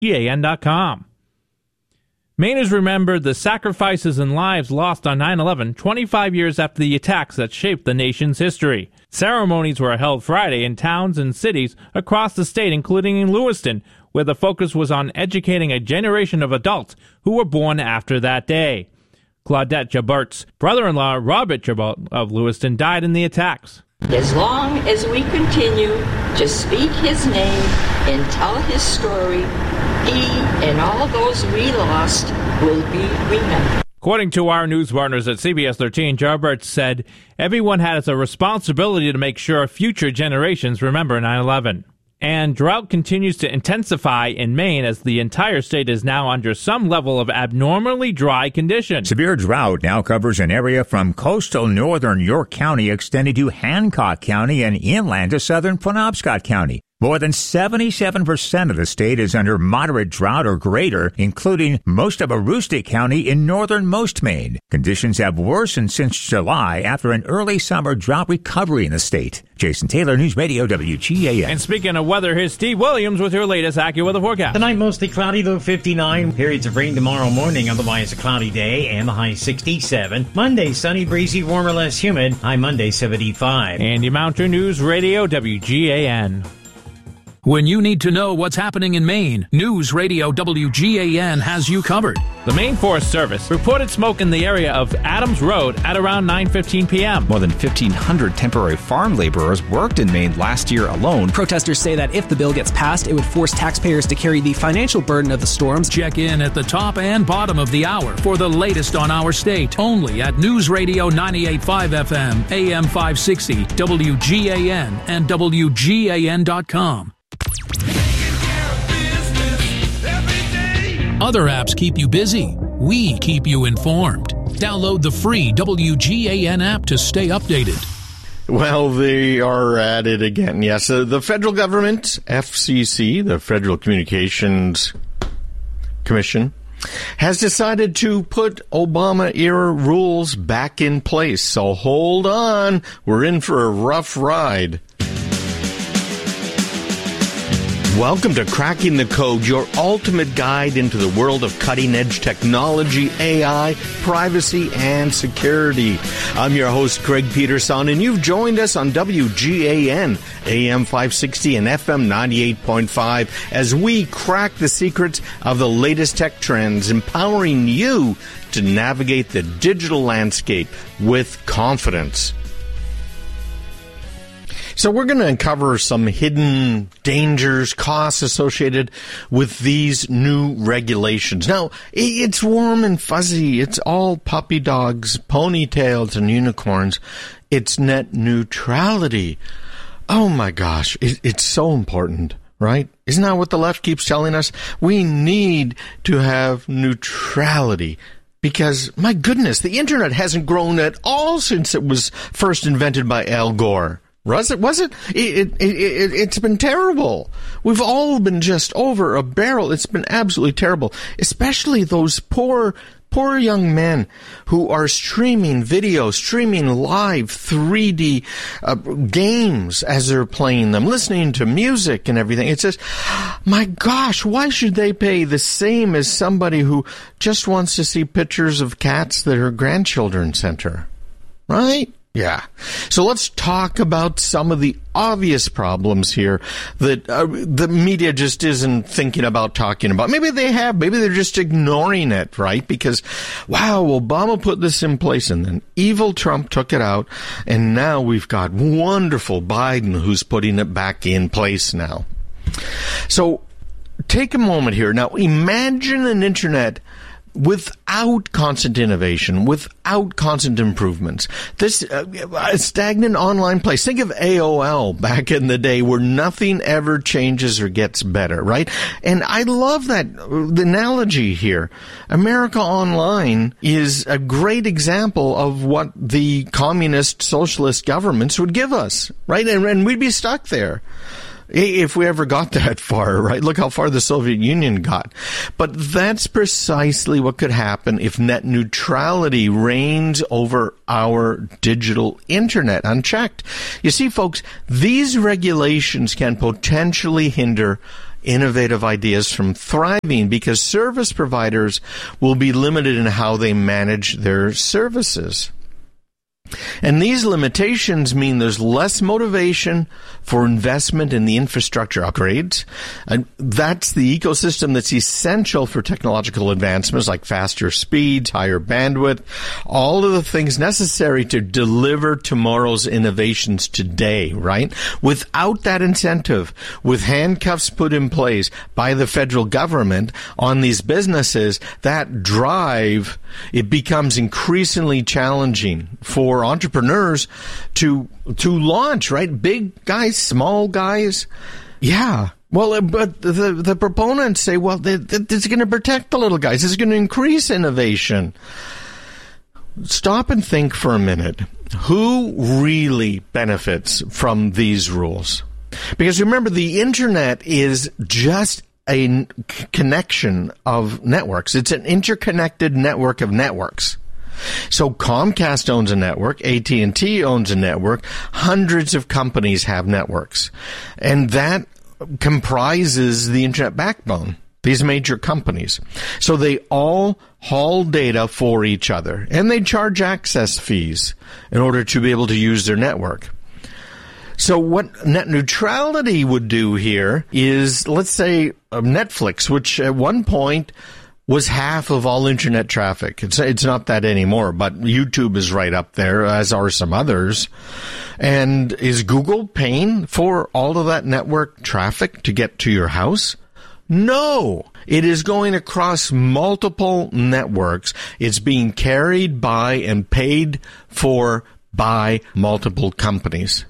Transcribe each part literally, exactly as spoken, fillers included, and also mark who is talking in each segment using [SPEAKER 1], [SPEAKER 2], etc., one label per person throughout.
[SPEAKER 1] G A N dot com. Mainers remembered the sacrifices and lives lost on nine eleven, twenty-five years after the attacks that shaped the nation's history. Ceremonies were held Friday in towns and cities across the state, including in Lewiston, where the focus was on educating a generation of adults who were born after that day. Claudette Jabert's brother-in-law, Robert Jabert of Lewiston, died in the attacks.
[SPEAKER 2] As long as we continue to speak his name and tell his story, he and all those we lost will be remembered.
[SPEAKER 1] According to our news partners at C B S thirteen, Jarbert said everyone has a responsibility to make sure future generations remember nine eleven. And drought continues to intensify in Maine as the entire state is now under some level of abnormally dry condition.
[SPEAKER 3] Severe drought now covers an area from coastal northern York County extending to Hancock County and inland to southern Penobscot County. More than seventy-seven percent of the state is under moderate drought or greater, including most of Aroostook County in northernmost Maine. Conditions have worsened since July after an early summer drought recovery in the state. Jason Taylor, News Radio W G A N.
[SPEAKER 1] And speaking of weather, here's Steve Williams with your latest AccuWeather forecast.
[SPEAKER 4] Tonight mostly cloudy, low fifty-nine. Periods of rain tomorrow morning, otherwise a cloudy day, and the high sixty-seven. Monday, sunny, breezy, warmer, less humid. High Monday, seventy-five.
[SPEAKER 1] Andy Mountain, News Radio W G A N.
[SPEAKER 5] When you need to know what's happening in Maine, News Radio W G A N has you covered.
[SPEAKER 1] The Maine Forest Service reported smoke in the area of Adams Road at around nine fifteen p.m.
[SPEAKER 6] More than fifteen hundred temporary farm laborers worked in Maine last year alone.
[SPEAKER 7] Protesters say that if the bill gets passed, it would force taxpayers to carry the financial burden of the storms.
[SPEAKER 5] Check in at the top and bottom of the hour for the latest on our state, only at News Radio ninety-eight point five F M, A M five sixty, W G A N, and W G A N dot com. Other apps keep you busy. We keep you informed. Download the free W G A N app to stay updated.
[SPEAKER 8] Well, they are at it again. Yes, uh, the federal government, F C C, the Federal Communications Commission, has decided to put Obama-era rules back in place. So hold on. We're in for a rough ride. Welcome to Cracking the Code, your ultimate guide into the world of cutting-edge technology, A I, privacy, and security. I'm your host, Greg Peterson, and you've joined us on W G A N, A M five sixty and F M ninety-eight point five, as we crack the secrets of the latest tech trends, empowering you to navigate the digital landscape with confidence. So we're going to uncover some hidden dangers, costs associated with these new regulations. Now, it's warm and fuzzy. It's all puppy dogs, ponytails, and unicorns. It's net neutrality. Oh, my gosh. It's so important, right? Isn't that what the left keeps telling us? We need to have neutrality. Because, my goodness, the internet hasn't grown at all since it was first invented by Al Gore. Was it? Was it? It, it, it? It's been terrible. We've all been just over a barrel. It's been absolutely terrible. Especially those poor, poor young men who are streaming video, streaming live three D uh, games as they're playing them, listening to music and everything. It's just, my gosh, why should they pay the same as somebody who just wants to see pictures of cats that her grandchildren sent her? Right? Yeah. So let's talk about some of the obvious problems here that uh, the media just isn't thinking about talking about. Maybe they have. Maybe they're just ignoring it, right? Because, wow, Obama put this in place and then evil Trump took it out. And now we've got wonderful Biden who's putting it back in place now. So take a moment here. Now imagine an internet without constant innovation, without constant improvements. This uh, a stagnant online place. Think of A O L back in the day where nothing ever changes or gets better, right? And I love that, the analogy here. America Online is a great example of what the communist socialist governments would give us, right? And, and we'd be stuck there. If we ever got that far, right? Look how far the Soviet Union got. But that's precisely what could happen if net neutrality reigns over our digital internet unchecked. You see, folks, these regulations can potentially hinder innovative ideas from thriving because service providers will be limited in how they manage their services. And these limitations mean there's less motivation for investment in the infrastructure upgrades. And that's the ecosystem that's essential for technological advancements like faster speeds, higher bandwidth, all of the things necessary to deliver tomorrow's innovations today, right? Without that incentive, with handcuffs put in place by the federal government on these businesses, that drive, it becomes increasingly challenging for entrepreneurs to to launch, right? Big guys, small guys. Yeah. Well, but the the proponents say, well, this is going to protect the little guys. This is going to increase innovation. Stop and think for a minute. Who really benefits from these rules? Because remember, the internet is just a connection of networks. It's an interconnected network of networks. So Comcast owns a network, A T and T owns a network, hundreds of companies have networks. And that comprises the internet backbone, these major companies. So they all haul data for each other, and they charge access fees in order to be able to use their network. So what net neutrality would do here is, let's say, Netflix, which at one point was half of all internet traffic. It's it's not that anymore, but YouTube is right up there, as are some others. And is Google paying for all of that network traffic to get to your house? No. It is going across multiple networks. It's being carried by and paid for by multiple companies.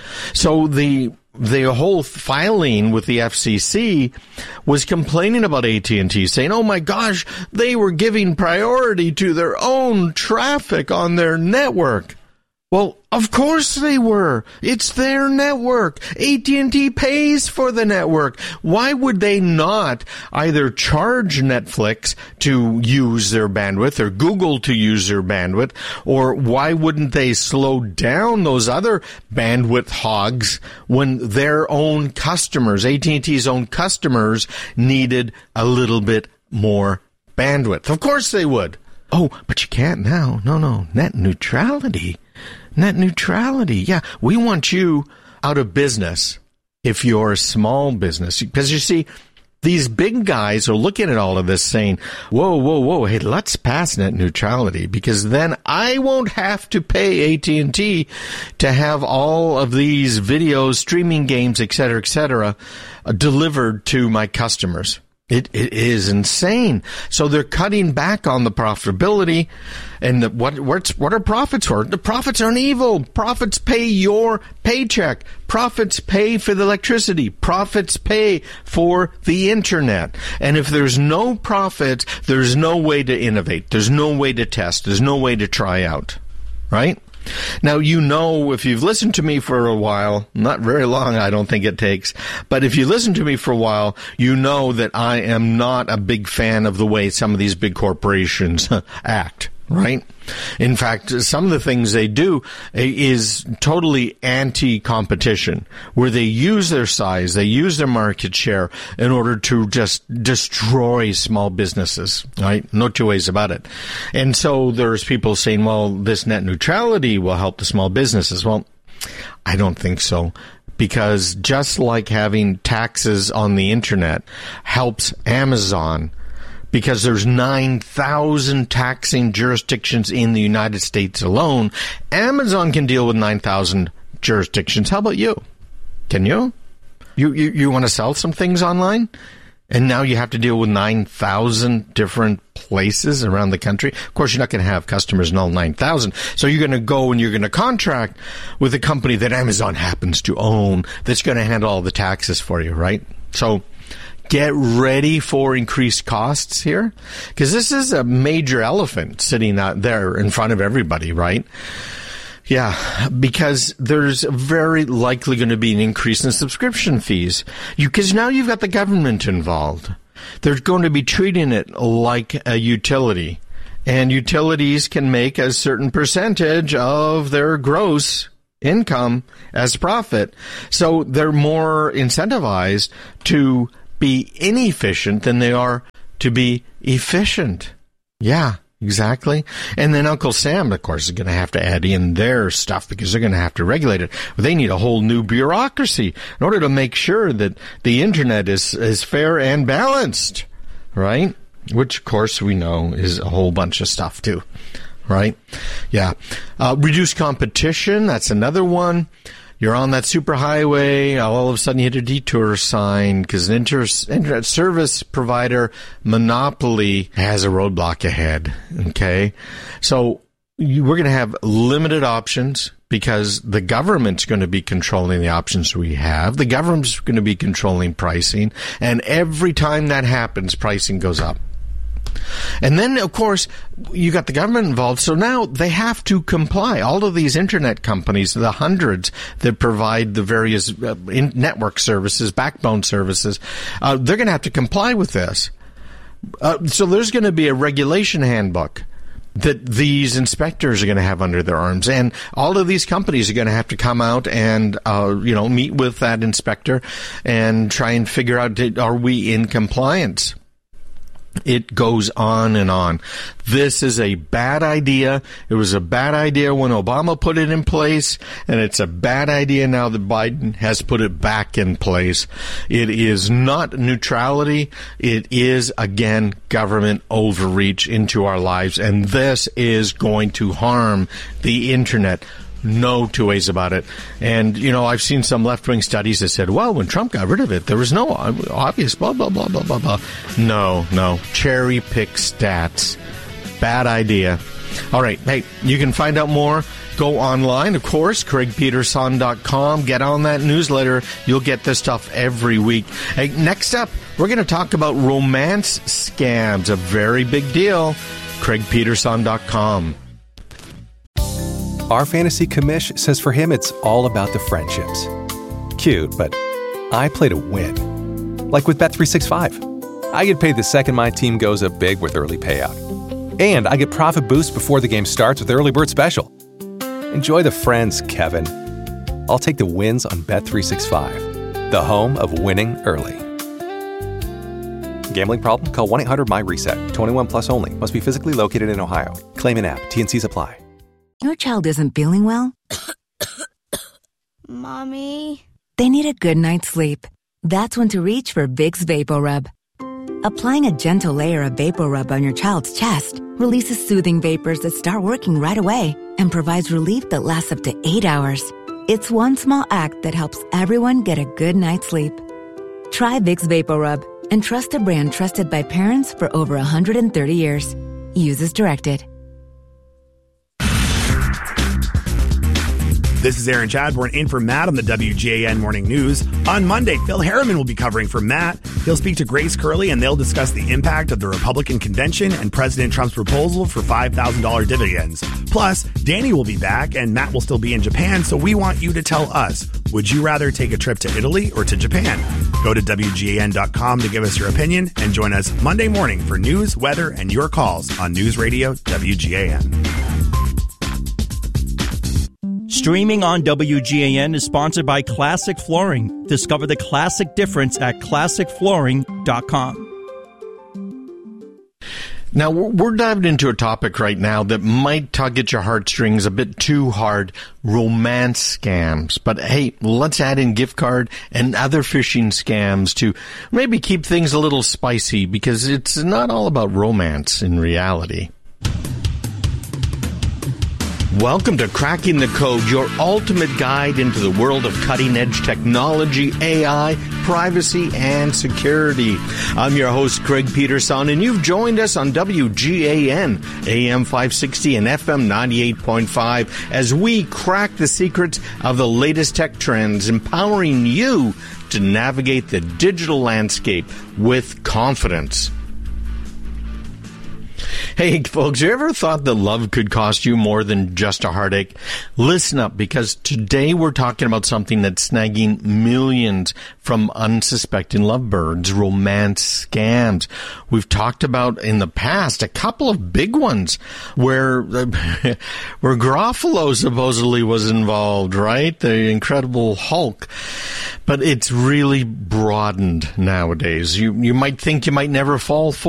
[SPEAKER 8] So the the whole filing with the F C C was complaining about A T and T, saying, oh my gosh, they were giving priority to their own traffic on their network. Well, of course they were. It's their network. A T and T pays for the network. Why would they not either charge Netflix to use their bandwidth or Google to use their bandwidth? Or why wouldn't they slow down those other bandwidth hogs when their own customers, A T and T's own customers, needed a little bit more bandwidth? Of course they would. Oh, but you can't now. No, no. Net neutrality. Net neutrality. Yeah, we want you out of business if you're a small business. Because you see, these big guys are looking at all of this saying, whoa, whoa, whoa, hey, let's pass net neutrality, because then I won't have to pay A T and T to have all of these videos, streaming games, et cetera, et cetera, uh, delivered to my customers. It, it is insane. So they're cutting back on the profitability. And the, what, what's, what are profits for? The profits aren't evil. Profits pay your paycheck. Profits pay for the electricity. Profits pay for the internet. And if there's no profits, there's no way to innovate. There's no way to test. There's no way to try out. Right? Now, you know, if you've listened to me for a while, not very long, I don't think it takes, but if you listen to me for a while, you know that I am not a big fan of the way some of these big corporations act, right? In fact, some of the things they do is totally anti-competition, where they use their size, they use their market share in order to just destroy small businesses, right? No two ways about it. And so there's people saying, well, this net neutrality will help the small businesses. Well, I don't think so. Because just like having taxes on the internet helps Amazon, because there's nine thousand taxing jurisdictions in the United States alone, Amazon can deal with nine thousand jurisdictions. How about you? Can you? You you, you want to sell some things online? And now you have to deal with nine thousand different places around the country. Of course, you're not going to have customers in all nine thousand. So you're going to go and you're going to contract with a company that Amazon happens to own that's going to handle all the taxes for you, right? So get ready for increased costs here, because this is a major elephant sitting out there in front of everybody, right? Yeah, because there's very likely going to be an increase in subscription fees. Because now you've got the government involved. They're going to be treating it like a utility. And utilities can make a certain percentage of their gross income as profit. So they're more incentivized to be inefficient than they are to be efficient. Yeah, exactly. And then Uncle Sam, of course, is going to have to add in their stuff because they're going to have to regulate it. They need a whole new bureaucracy in order to make sure that the internet is, is fair and balanced, right? Which, of course, we know is a whole bunch of stuff, too, right? Yeah. Uh, reduce competition, that's another one. You're on that superhighway, all of a sudden you hit a detour sign because an inter- internet service provider monopoly has a roadblock ahead, okay? So you, we're going to have limited options because the government's going to be controlling the options we have. The government's going to be controlling pricing, and every time that happens, pricing goes up. And then, of course, you got the government involved, so now they have to comply. All of these internet companies, the hundreds that provide the various uh, in- network services, backbone services, uh, they're going to have to comply with this. Uh, so there's going to be a regulation handbook that these inspectors are going to have under their arms, and all of these companies are going to have to come out and, uh, you know, meet with that inspector and try and figure out, are we in compliance? It goes on and on. This is a bad idea. It was a bad idea when Obama put it in place, and it's a bad idea now that Biden has put it back in place. It is not neutrality. It is, again, government overreach into our lives, and this is going to harm the internet. No two ways about it. And, you know, I've seen some left-wing studies that said, well, when Trump got rid of it, there was no obvious blah, blah, blah, blah, blah, blah. No, no. Cherry-pick stats. Bad idea. All right. Hey, you can find out more. Go online, of course, craig peterson dot com. Get on that newsletter. You'll get this stuff every week. Hey, next up, we're going to talk about romance scams. A very big deal. craig peterson dot com.
[SPEAKER 9] Our fantasy commish says for him it's all about the friendships. Cute, but I play to win. Like with Bet three sixty-five. I get paid the second my team goes up big with early payout. And I get profit boost before the game starts with Early Bird Special. Enjoy the friends, Kevin. I'll take the wins on Bet three sixty-five, the home of winning early. Gambling problem? Call one eight hundred M Y reset. twenty-one plus only. Must be physically located in Ohio. Claim in app. T and Cs apply.
[SPEAKER 10] Your child isn't feeling well?
[SPEAKER 11] Mommy?
[SPEAKER 10] They need a good night's sleep. That's when to reach for Vicks VapoRub. Applying a gentle layer of VapoRub on your child's chest releases soothing vapors that start working right away and provides relief that lasts up to eight hours. It's one small act that helps everyone get a good night's sleep. Try Vicks VapoRub and trust a brand trusted by parents for over one hundred thirty years. Use as directed.
[SPEAKER 12] This is Aaron Chadbourne in for Matt on the W G A N Morning News. On Monday, Phil Harriman will be covering for Matt. He'll speak to Grace Curley, and they'll discuss the impact of the Republican convention and President Trump's proposal for five thousand dollars dividends. Plus, Danny will be back, and Matt will still be in Japan, so we want you to tell us, would you rather take a trip to Italy or to Japan? Go to W G A N dot com to give us your opinion, and join us Monday morning for news, weather, and your calls on News Radio W G A N.
[SPEAKER 13] Streaming on W G A N is sponsored by Classic Flooring. Discover the classic difference at classic flooring dot com.
[SPEAKER 8] Now, we're diving into a topic right now that might tug at your heartstrings a bit too hard, romance scams. But hey, let's add in gift card and other phishing scams to maybe keep things a little spicy, because it's not all about romance in reality. Welcome to Cracking the Code, your ultimate guide into the world of cutting-edge technology, A I, privacy, and security. I'm your host, Craig Peterson, and you've joined us on W G A N, A M five sixty and F M ninety-eight point five, as we crack the secrets of the latest tech trends, empowering you to navigate the digital landscape with confidence. Hey, folks, you ever thought that love could cost you more than just a heartache? Listen up, because today we're talking about something that's snagging millions from unsuspecting lovebirds, romance scams. We've talked about in the past a couple of big ones where where Garofalo supposedly was involved, right? The Incredible Hulk. But it's really broadened nowadays. You you might think you might never fall for